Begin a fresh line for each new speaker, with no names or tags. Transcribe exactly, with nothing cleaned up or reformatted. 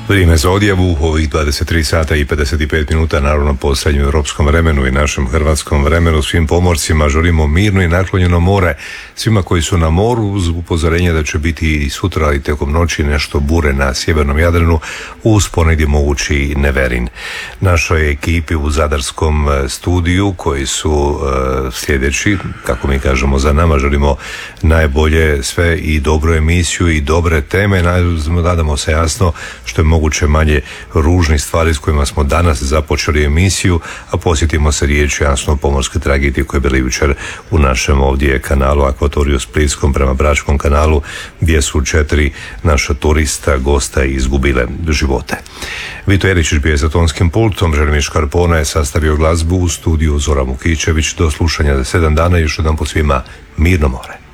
Vrijeme za odjavu ovih dvadeset tri sata i pedeset pet minuta, naravno po srednjem europskom vremenu i našem hrvatskom vremenu. Svim pomorcima želimo mirno i naklonjeno more. Svima koji su na moru, uz upozorenje da će biti i sutra i tijekom noći nešto bure na sjevernom Jadranu, uz ponegdje mogući neverin. Našoj ekipi u zadarskom studiju koji su uh, sljedeći, kako mi kažemo, za nama želimo najbolje sve i dobru emisiju i dobre teme. Nadamo se jasno što je moguće manje ružnih stvari s kojima smo danas započeli emisiju, a posjetimo se riječi jasno o pomorske tragedije koje je bili jučer u našem ovdje kanalu Akvatoriju Splitskom prema Bračkom kanalu, gdje su četiri naša turista, gosta izgubile živote. Vito Jeričić bio je za tonskim pultom, Želimir Škarpona je sastavio glazbu, u studiju Zora Mukičević. Do slušanja za sedam dana, još jedan po svima mirno more.